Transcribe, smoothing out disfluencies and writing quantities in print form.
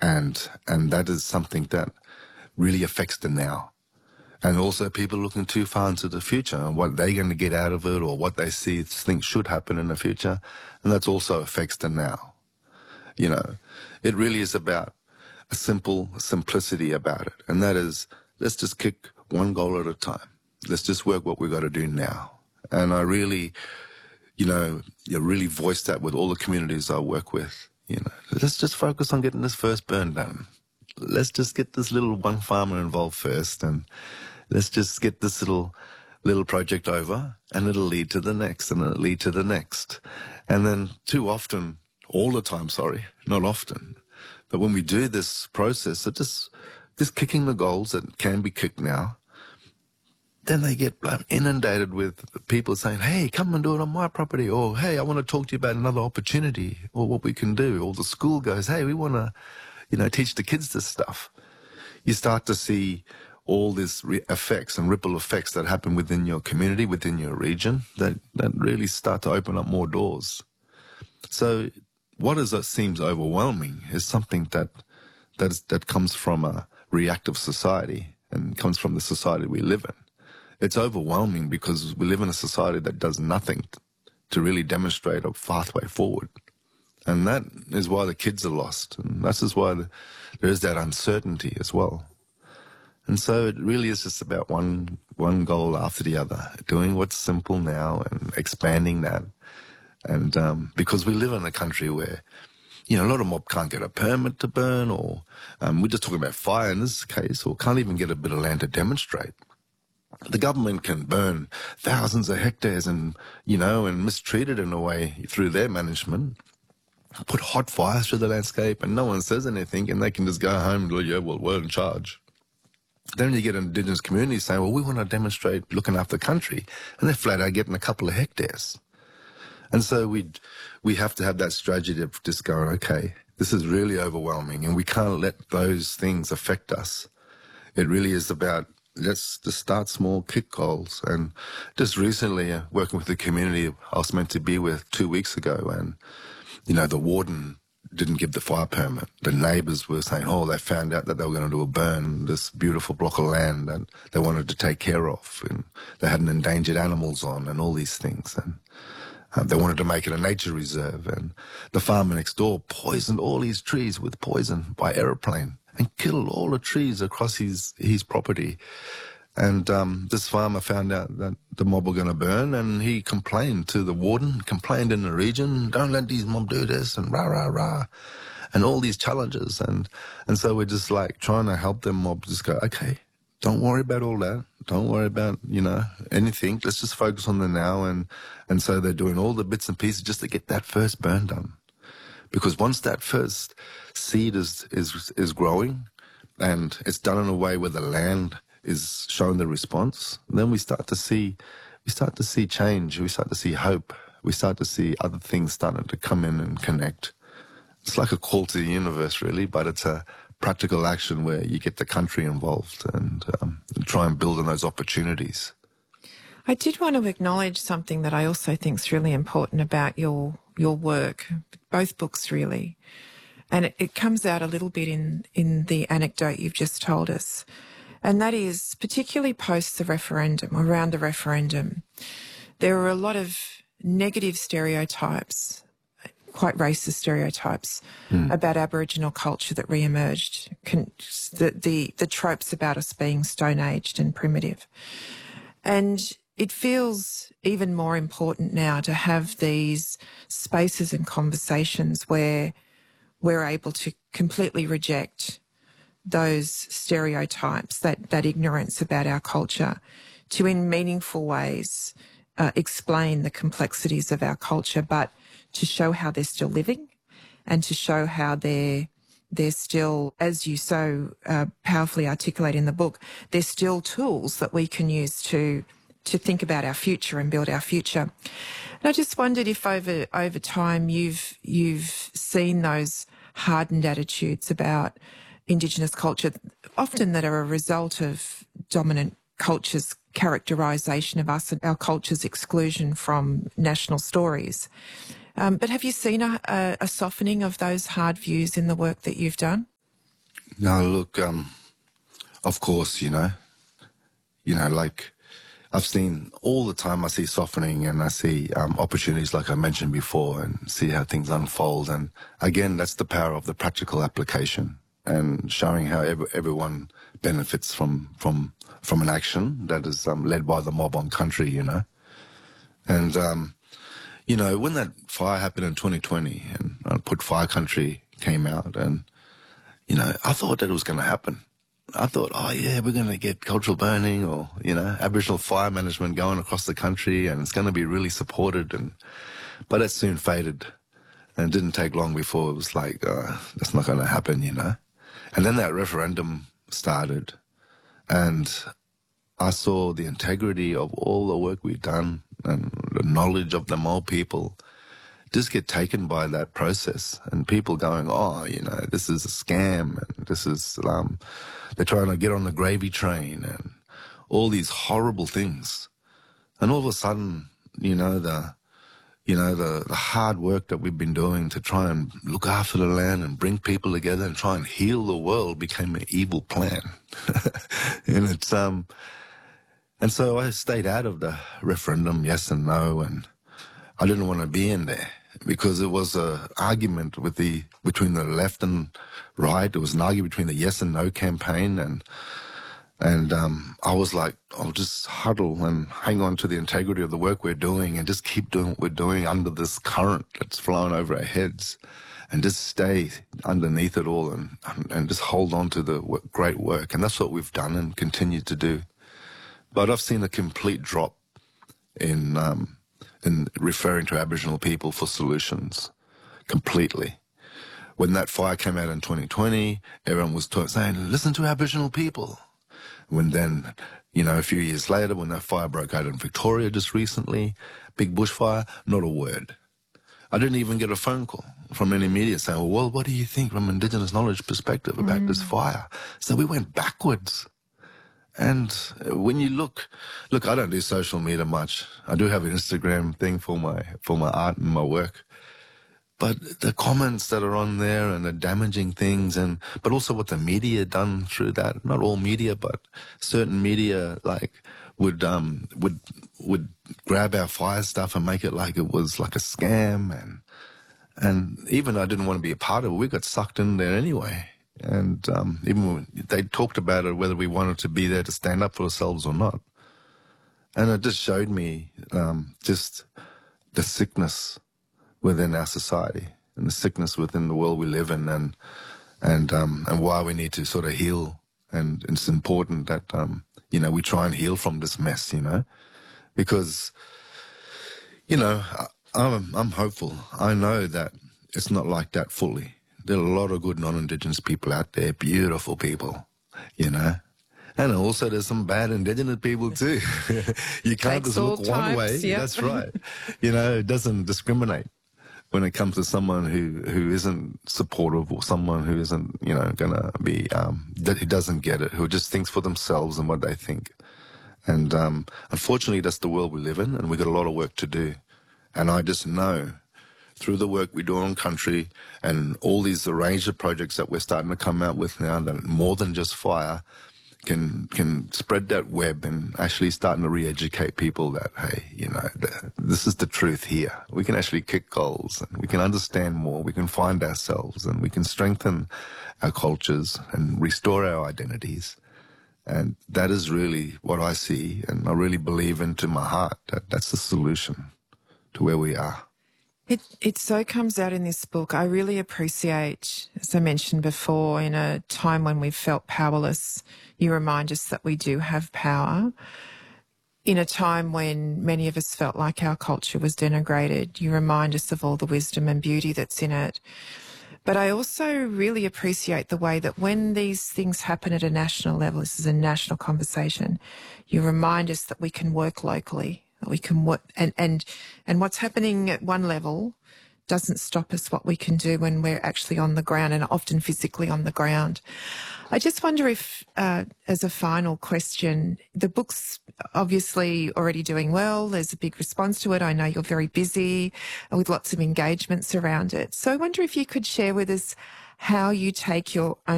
And that is something that really affects the now. And also people looking too far into the future and what they're going to get out of it or what they think should happen in the future. And that also affects the now. You know, it really is about a simplicity about it. And that is, let's just kick one goal at a time. Let's just work what we've got to do now. And I really, really voice that with all the communities I work with. Let's just focus on getting this first burn done. Let's just get this little one farmer involved first, and let's just get this little project over, and it'll lead to the next, and it'll lead to the next. And then too often, all the time, not often, but when we do this process of just kicking the goals that can be kicked now, then they get inundated with people saying, hey, come and do it on my property, or hey, I want to talk to you about another opportunity, or what we can do. Or the school goes, hey, we want to, teach the kids this stuff. You start to see all these effects and ripple effects that happen within your community, within your region, that really start to open up more doors. So what seems overwhelming is something that comes from a reactive society and comes from the society we live in. It's overwhelming because we live in a society that does nothing to really demonstrate a pathway forward. And that is why the kids are lost. And that's just why there is that uncertainty as well. And so it really is just about one goal after the other, doing what's simple now and expanding that. And because we live in a country where, a lot of mob can't get a permit to burn, or we're just talking about fire in this case, or can't even get a bit of land to demonstrate. The government can burn thousands of hectares and mistreat it in a way through their management, put hot fires through the landscape, and no one says anything, and they can just go home and go, yeah, well, we're in charge. Then you get Indigenous communities saying, well, we want to demonstrate looking after the country, and they're flat out getting a couple of hectares. And so we have to have that strategy of just going, okay, this is really overwhelming, and we can't let those things affect us. It really is about, let's just start small, kick goals. And just recently, working with the community I was meant to be with 2 weeks ago, and, the warden didn't give the fire permit. The neighbours were saying, they found out that they were going to do a burn, this beautiful block of land that they wanted to take care of. And they had an endangered animals on and all these things. And they wanted to make it a nature reserve. And the farmer next door poisoned all his trees with poison by aeroplane and killed all the trees across his property. And this farmer found out that the mob were going to burn, and he complained to the warden, complained in the region, don't let these mob do this, and rah, rah, rah, and all these challenges. And so we're just like trying to help them mob just go, okay, don't worry about all that. Don't worry about, anything. Let's just focus on the now. And so they're doing all the bits and pieces just to get that first burn done. Because once that first seed is growing and it's done in a way where the land is showing the response, then we start to see change. We start to see hope. We start to see other things starting to come in and connect. It's like a call to the universe, really, but it's a practical action where you get the country involved and try and build on those opportunities. I did want to acknowledge something that I also think is really important about your work, both books really. And it comes out a little bit in the anecdote you've just told us. And that is, particularly post the referendum, around the referendum, there were a lot of negative stereotypes, quite racist stereotypes about Aboriginal culture that re-emerged, the tropes about us being stone-aged and primitive. And it feels even more important now to have these spaces and conversations where we're able to completely reject those stereotypes, that ignorance about our culture, to in meaningful ways explain the complexities of our culture, but to show how they're still living and to show how they're still, as you so powerfully articulate in the book, they're still tools that we can use to think about our future and build our future. And I just wondered if over time you've seen those hardened attitudes about Indigenous culture, often that are a result of dominant culture's characterisation of us and our culture's exclusion from national stories. But have you seen a softening of those hard views in the work that you've done? Now, look, of course, like I've seen all the time, I see softening and I see opportunities like I mentioned before and see how things unfold. And again, that's the power of the practical application and showing how everyone benefits from an action that is led by the mob on country, And, when that fire happened in 2020 and Put Fire Country came out and, I thought that it was going to happen. I thought, oh yeah, we're going to get cultural burning or, Aboriginal fire management going across the country and it's going to be really supported. But it soon faded and it didn't take long before it was like, that's not going to happen, And then that referendum started and I saw the integrity of all the work we've done and the knowledge of the Māori people just get taken by that process and people going, oh, this is a scam and this is, they're trying to get on the gravy train and all these horrible things. And all of a sudden, the hard work that we've been doing to try and look after the land and bring people together and try and heal the world became an evil plan. And it's, and so I stayed out of the referendum, yes and no, and I didn't want to be in there because it was an argument between the left and right. It was an argument between the yes and no campaign, and I was like, I'll just huddle and hang on to the integrity of the work we're doing and just keep doing what we're doing under this current that's flowing over our heads, and just stay underneath it all and just hold on to the great work. And that's what we've done and continue to do. But I've seen a complete drop in referring to Aboriginal people for solutions, completely. When that fire came out in 2020, everyone was saying, listen to Aboriginal people. When then, a few years later, when that fire broke out in Victoria just recently, big bushfire, not a word. I didn't even get a phone call from any media saying, well, what do you think from Indigenous knowledge perspective about this fire? So we went backwards. And when you look, I don't do social media much. I do have an Instagram thing for my art and my work. But the comments that are on there and the damaging things but also what the media done through that, not all media, but certain media would grab our fire stuff and make it like it was like a scam. And even I didn't want to be a part of it. We got sucked in there anyway. And even when they talked about it, whether we wanted to be there to stand up for ourselves or not. And it just showed me just the sickness within our society and the sickness within the world we live in and why we need to sort of heal. And it's important that, we try and heal from this mess, because, I'm hopeful. I know that it's not like that fully. There are a lot of good non-Indigenous people out there, beautiful people, And also there's some bad Indigenous people too. You can't just look one way. Yep. That's right. It doesn't discriminate when it comes to someone who isn't supportive or someone who isn't, going to be, who doesn't get it, who just thinks for themselves and what they think. And unfortunately, that's the world we live in, and we've got a lot of work to do. And I just know through the work we do on country and all these range of projects that we're starting to come out with now, that more than just fire, can spread that web and actually starting to re-educate people that, hey, this is the truth here. We can actually kick goals and we can understand more. We can find ourselves and we can strengthen our cultures and restore our identities. And that is really what I see, and I really believe into my heart that that's the solution to where we are. It so comes out in this book. I really appreciate, as I mentioned before, in a time when we've felt powerless, you remind us that we do have power. In a time when many of us felt like our culture was denigrated, you remind us of all the wisdom and beauty that's in it. But I also really appreciate the way that when these things happen at a national level, this is a national conversation, you remind us that we can work locally. We can work, and what's happening at one level doesn't stop us what we can do when we're actually on the ground, and often physically on the ground. I just wonder if, as a final question, the book's obviously already doing well. There's a big response to it. I know you're very busy with lots of engagements around it. So I wonder if you could share with us how you take your own